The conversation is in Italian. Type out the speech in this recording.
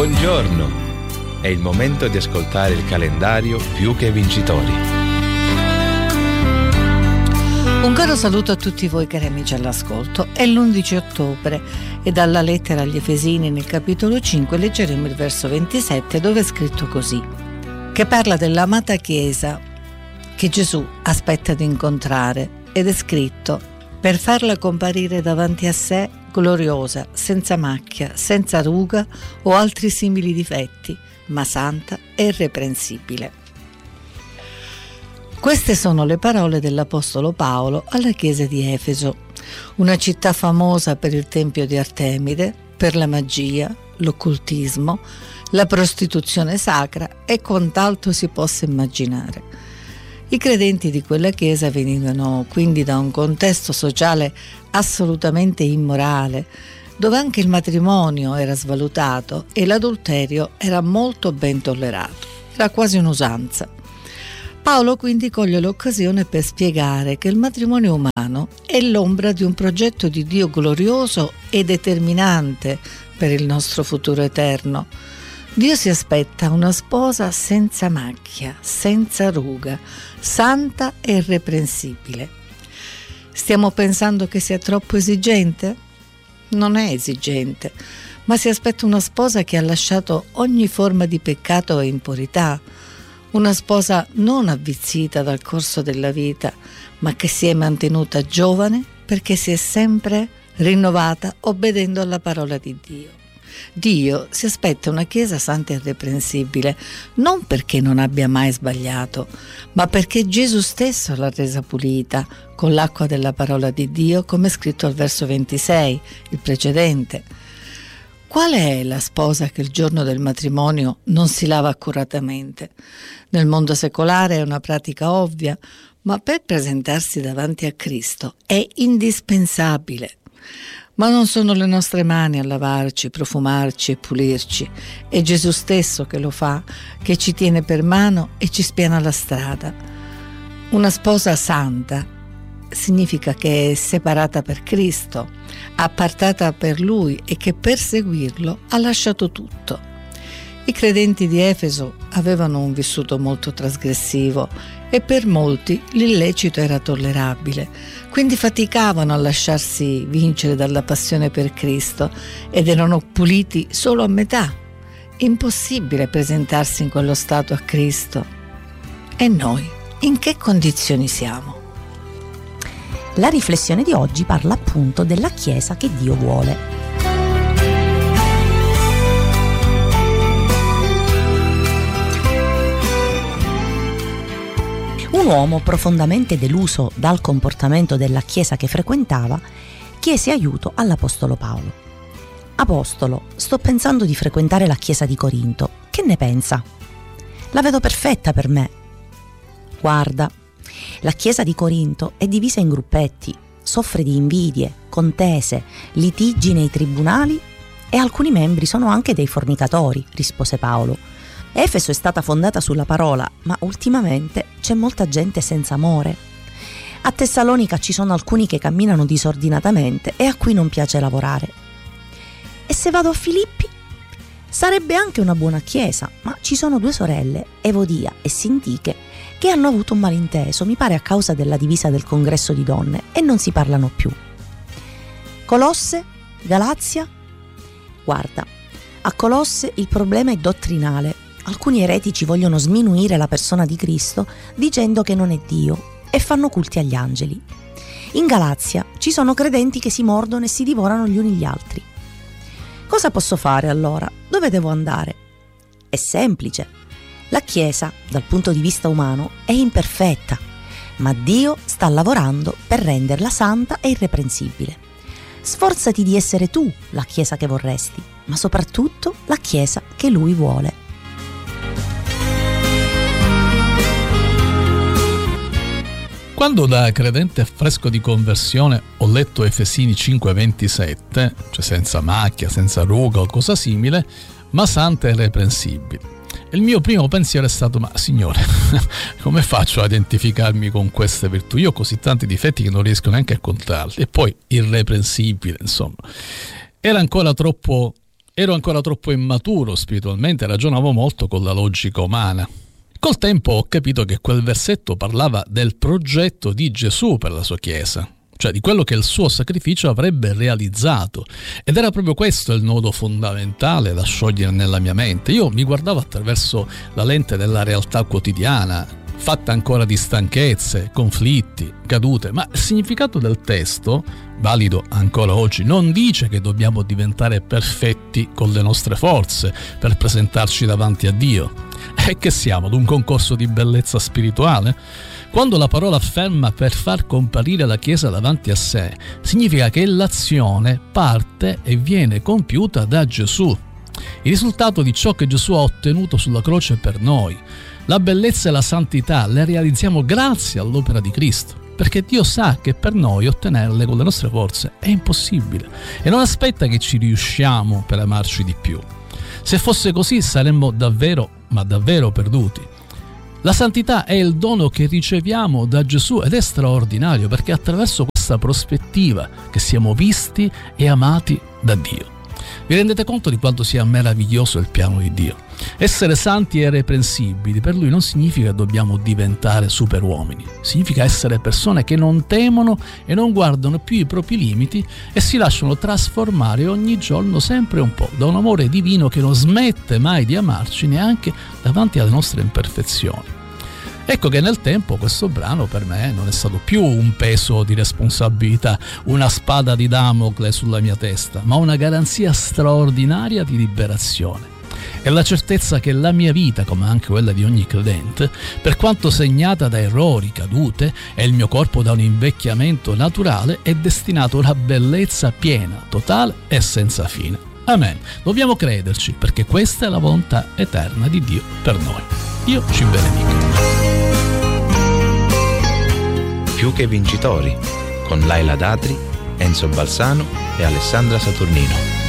Buongiorno! È il momento di ascoltare il calendario Più che Vincitori. Un caro saluto a tutti voi cari amici all'ascolto. È l'11 ottobre e dalla lettera agli Efesini nel capitolo 5 leggeremo il verso 27 dove è scritto così, che parla dell'amata Chiesa che Gesù aspetta di incontrare ed è scritto per farla comparire davanti a sé gloriosa, senza macchia, senza ruga o altri simili difetti, ma santa e irreprensibile. Queste sono le parole dell'Apostolo Paolo alla chiesa di Efeso, una città famosa per il tempio di Artemide, per la magia, l'occultismo, la prostituzione sacra e quant'altro si possa immaginare. I credenti di quella chiesa venivano quindi da un contesto sociale assolutamente immorale, dove anche il matrimonio era svalutato e l'adulterio era molto ben tollerato, era quasi un'usanza. Paolo quindi coglie l'occasione per spiegare che il matrimonio umano è l'ombra di un progetto di Dio glorioso e determinante per il nostro futuro eterno. Dio si aspetta una sposa senza macchia, senza ruga, santa e irreprensibile. Stiamo pensando che sia troppo esigente? Non è esigente, ma si aspetta una sposa che ha lasciato ogni forma di peccato e impurità, una sposa non avvizzita dal corso della vita, ma che si è mantenuta giovane perché si è sempre rinnovata obbedendo alla parola di Dio. Dio si aspetta una Chiesa santa e irreprensibile, non perché non abbia mai sbagliato, ma perché Gesù stesso l'ha resa pulita con l'acqua della parola di Dio, come è scritto al verso 26, il precedente. Qual è la sposa che il giorno del matrimonio non si lava accuratamente? Nel mondo secolare è una pratica ovvia, ma per presentarsi davanti a Cristo è indispensabile. Ma non sono le nostre mani a lavarci, profumarci e pulirci, è Gesù stesso che lo fa, che ci tiene per mano e ci spiana la strada. Una sposa santa significa che è separata per Cristo, appartata per Lui e che per seguirlo ha lasciato tutto. I credenti di Efeso avevano un vissuto molto trasgressivo e per molti l'illecito era tollerabile, quindi faticavano a lasciarsi vincere dalla passione per Cristo ed erano puliti solo a metà. Impossibile presentarsi in quello stato a Cristo. E noi, in che condizioni siamo? La riflessione di oggi parla appunto della Chiesa che Dio vuole. Un uomo profondamente deluso dal comportamento della Chiesa che frequentava chiese aiuto all'Apostolo Paolo. Apostolo, sto pensando di frequentare la Chiesa di Corinto. Che ne pensa? La vedo perfetta per me. Guarda, la Chiesa di Corinto è divisa in gruppetti, soffre di invidie, contese, litigi nei tribunali e alcuni membri sono anche dei fornicatori, rispose Paolo. Efeso è stata fondata sulla parola, ma ultimamente c'è molta gente senza amore. A Tessalonica ci sono alcuni che camminano disordinatamente e a cui non piace lavorare. E se vado a Filippi? Sarebbe anche una buona chiesa, ma ci sono due sorelle, Evodia e Sintiche, che hanno avuto un malinteso, mi pare a causa della divisa del congresso di donne, e non si parlano più. Colosse? Galazia? Guarda, a Colosse il problema è dottrinale. Alcuni eretici vogliono sminuire la persona di Cristo dicendo che non è Dio e fanno culti agli angeli. In Galazia ci sono credenti che si mordono e si divorano gli uni gli altri. Cosa posso fare allora? Dove devo andare? È semplice. La Chiesa, dal punto di vista umano, è imperfetta, ma Dio sta lavorando per renderla santa e irreprensibile. Sforzati di essere tu la Chiesa che vorresti, ma soprattutto la Chiesa che Lui vuole. Quando da credente fresco di conversione ho letto Efesini 5:27, cioè senza macchia, senza ruga o cosa simile, ma santa e irreprensibile, il mio primo pensiero è stato: ma Signore, come faccio a identificarmi con queste virtù? Io ho così tanti difetti che non riesco neanche a contarli. E poi irreprensibile, insomma, era ancora troppo ero ancora troppo immaturo spiritualmente, ragionavo molto con la logica umana. Col tempo ho capito che quel versetto parlava del progetto di Gesù per la sua Chiesa, cioè di quello che il suo sacrificio avrebbe realizzato, ed era proprio questo il nodo fondamentale da sciogliere nella mia mente. Io mi guardavo attraverso la lente della realtà quotidiana, fatta ancora di stanchezze, conflitti, cadute, ma il significato del testo, valido ancora oggi, non dice che dobbiamo diventare perfetti con le nostre forze per presentarci davanti a Dio. E che siamo ad un concorso di bellezza spirituale? Quando la parola afferma per far comparire la Chiesa davanti a sé, significa che l'azione parte e viene compiuta da Gesù. Il risultato di ciò che Gesù ha ottenuto sulla croce per noi. La bellezza e la santità le realizziamo grazie all'opera di Cristo, perché Dio sa che per noi ottenerle con le nostre forze è impossibile e non aspetta che ci riusciamo per amarci di più. Se fosse così saremmo davvero, ma davvero perduti. La santità è il dono che riceviamo da Gesù ed è straordinario perché è attraverso questa prospettiva che siamo visti e amati da Dio. Vi rendete conto di quanto sia meraviglioso il piano di Dio? Essere santi e irreprensibili per Lui non significa che dobbiamo diventare superuomini, significa essere persone che non temono e non guardano più i propri limiti e si lasciano trasformare ogni giorno sempre un po' da un amore divino che non smette mai di amarci neanche davanti alle nostre imperfezioni. Ecco che nel tempo questo brano per me non è stato più un peso di responsabilità, una spada di Damocle sulla mia testa, ma una garanzia straordinaria di liberazione. È la certezza che la mia vita, come anche quella di ogni credente, per quanto segnata da errori, cadute, e il mio corpo da un invecchiamento naturale, è destinato a una bellezza piena, totale e senza fine. Amen. Dobbiamo crederci, perché questa è la volontà eterna di Dio per noi. Dio ci benedica. Più che vincitori, con Laila Datri, Enzo Balsano e Alessandra Saturnino.